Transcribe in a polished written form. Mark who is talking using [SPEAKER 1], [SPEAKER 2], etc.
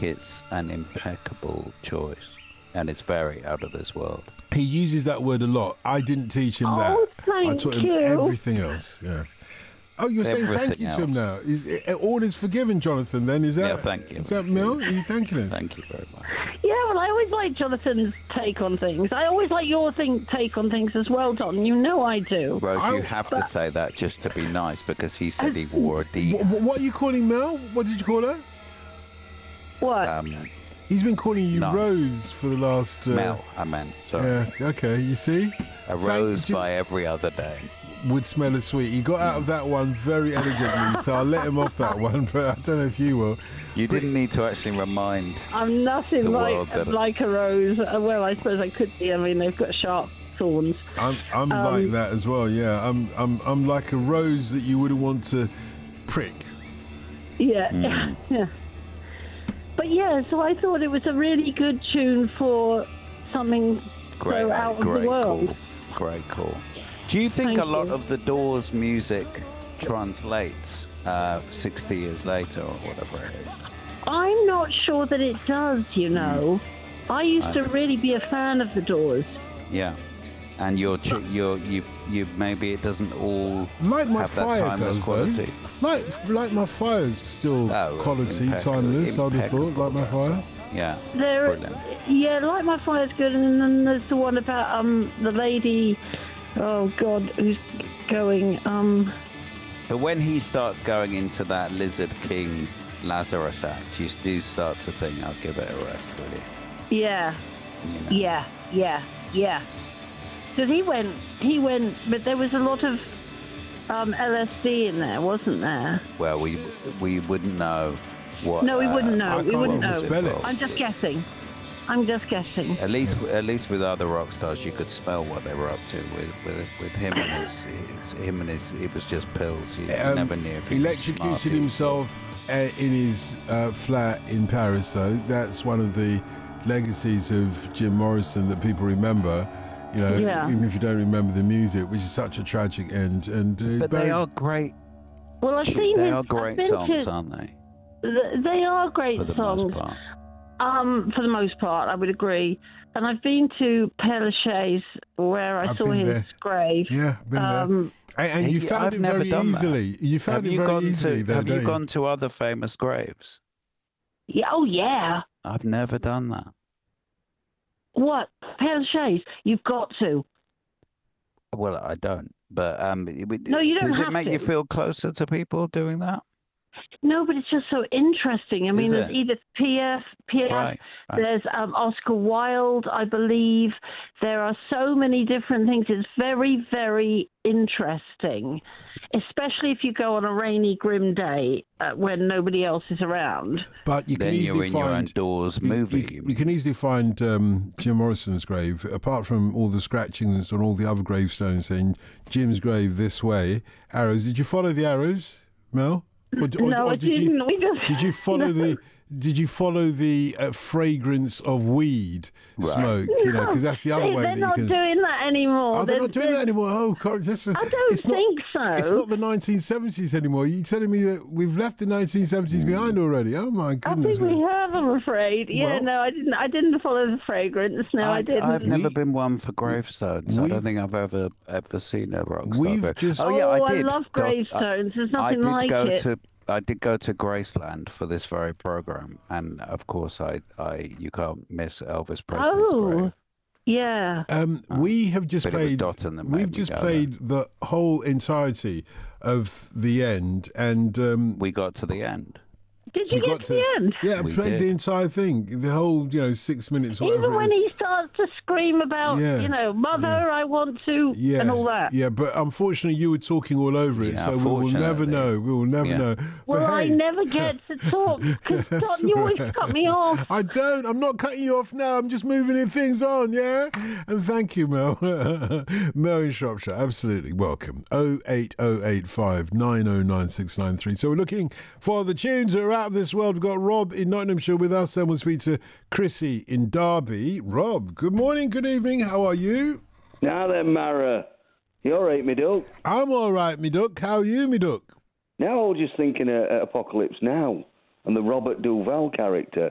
[SPEAKER 1] it's an impeccable choice, and it's very out of this world.
[SPEAKER 2] He uses that word a lot. I didn't teach him that. I taught him everything else. Yeah. Oh, you're saying thank you to him now. All is forgiven, Jonathan, then? Is that?
[SPEAKER 1] Yeah, thank you.
[SPEAKER 2] Is that Mel? Are you thanking him?
[SPEAKER 1] Thank you very much.
[SPEAKER 3] Yeah, well, I always like Jonathan's take on things. I always like your take on things as well, Don. You know I do.
[SPEAKER 1] Rose, you have to say that just to be nice, because he said he wore a D.
[SPEAKER 2] What are you calling Mel? What did you call her?
[SPEAKER 3] What?
[SPEAKER 2] He's been calling you
[SPEAKER 1] nice.
[SPEAKER 2] Rose for the last...
[SPEAKER 1] Mel, I meant. Sorry.
[SPEAKER 2] Yeah, okay, you see?
[SPEAKER 1] A rose by every other day.
[SPEAKER 2] Would smell as sweet. He got out of that one very elegantly, so I'll let him off that one, but I don't know if you will.
[SPEAKER 1] You didn't need to actually remind.
[SPEAKER 3] I'm nothing like a rose. Well, I suppose I could be. I mean, they've got sharp thorns.
[SPEAKER 2] I'm like that as well. Yeah, I'm like a rose that you wouldn't want to prick.
[SPEAKER 3] Yeah, yeah. But yeah, so I thought it was a really good tune for something so out of the world.
[SPEAKER 1] Great call. Do you think a lot of the Doors music translates 60 years later or whatever it is?
[SPEAKER 3] I'm not sure that it does, you know. I used to really be a fan of the Doors.
[SPEAKER 1] Yeah. And you maybe it doesn't all
[SPEAKER 2] like my
[SPEAKER 1] have
[SPEAKER 2] fire
[SPEAKER 1] that timeless
[SPEAKER 2] does,
[SPEAKER 1] quality.
[SPEAKER 2] Though. Like my fire's still quality, timeless, I'd have thought, like my fire.
[SPEAKER 1] Yeah.
[SPEAKER 3] Brilliant. Yeah, Like My Fire's good, and then there's the one about the lady, oh God, who's going
[SPEAKER 1] But when he starts going into that Lizard King Lazarus act, you do start to think, I'll give it a rest, will you?
[SPEAKER 3] Yeah. You know? Yeah. Because he went, but there was a lot of LSD in there, wasn't there?
[SPEAKER 1] Well, we wouldn't know what.
[SPEAKER 3] No, we wouldn't know. We wouldn't know.
[SPEAKER 2] Spell it.
[SPEAKER 3] I'm just guessing. At
[SPEAKER 1] least with other rock stars, you could smell what they were up to. With him and his, it was just pills. You never knew if he
[SPEAKER 2] electrocuted himself in his flat in Paris. Though that's one of the legacies of Jim Morrison that people remember. You know, even if you don't remember the music, which is such a tragic end.
[SPEAKER 1] But they are great.
[SPEAKER 3] Well, I've seen
[SPEAKER 1] they are great songs, aren't they?
[SPEAKER 3] They are great songs.
[SPEAKER 1] Most part.
[SPEAKER 3] For the most part, I would agree. And I've been to Père Lachaise, where I saw his grave.
[SPEAKER 2] Yeah, been there. And you found it very easily. You found it very easily.
[SPEAKER 1] Have you gone to other famous graves?
[SPEAKER 3] Yeah. Oh, yeah.
[SPEAKER 1] I've never done that.
[SPEAKER 3] What? Père Lachaise? You've got to.
[SPEAKER 1] Well, I don't. But
[SPEAKER 3] no, you don't
[SPEAKER 1] does
[SPEAKER 3] have
[SPEAKER 1] it make
[SPEAKER 3] to.
[SPEAKER 1] you feel closer to people doing that?
[SPEAKER 3] No, but it's just so interesting. I mean, there's Edith Piaf,
[SPEAKER 1] right.
[SPEAKER 3] There's Oscar Wilde, I believe. There are so many different things. It's very, very interesting, especially if you go on a rainy, grim day when nobody else is around.
[SPEAKER 2] But you can
[SPEAKER 1] then
[SPEAKER 2] easily
[SPEAKER 1] you're in your indoors movie.
[SPEAKER 2] You can easily find Jim Morrison's grave, apart from all the scratchings on all the other gravestones saying Jim's grave this way. Arrows. Did you follow the arrows, Mel?
[SPEAKER 3] No, I didn't.
[SPEAKER 2] Did you follow the? Did you follow the fragrance of weed smoke? You know, because that's the other way.
[SPEAKER 3] They're not doing that anymore.
[SPEAKER 2] Oh, they're not doing that anymore. Oh, God,
[SPEAKER 3] I don't think so.
[SPEAKER 2] It's not the 1970s anymore. You're telling me that we've left the 1970s behind already? Oh my goodness!
[SPEAKER 3] I think we have. I'm afraid. Yeah, no, I didn't. I didn't follow the fragrance. No, I didn't.
[SPEAKER 1] I've never been one for gravestones. I don't think I've ever seen a rock star.
[SPEAKER 2] We've just.
[SPEAKER 1] Oh yeah, I did.
[SPEAKER 3] I love gravestones. There's nothing like it.
[SPEAKER 1] I did go to Graceland for this very program, and of course, you can't miss Elvis Presley's grave.
[SPEAKER 3] Yeah.
[SPEAKER 2] We have just played. We've just played the whole entirety of the end, and
[SPEAKER 1] we got to the end.
[SPEAKER 3] Did you get to the end?
[SPEAKER 2] Yeah, I played the entire thing, the whole 6 minutes.
[SPEAKER 3] Even when he starts to scream about, mother, I want to, and all that.
[SPEAKER 2] Yeah, but unfortunately, you were talking all over it, so we will never know. We will never know.
[SPEAKER 3] Well, I never get to talk because you always cut me off.
[SPEAKER 2] I don't. I'm not cutting you off now. I'm just moving things on. Yeah, and thank you, Mel. Mel in Shropshire, absolutely welcome. 08085 909693. So we're looking for the tunes that are out of this world. We've got Rob in Nottinghamshire with us, and we'll speak to Chrissy in Derby. Rob, good morning, good evening. How are you?
[SPEAKER 4] Now then, Mara. You all right, me duck?
[SPEAKER 2] I'm all right, me duck. How are you, me duck?
[SPEAKER 4] Now I was just thinking of Apocalypse Now and the Robert Duvall character.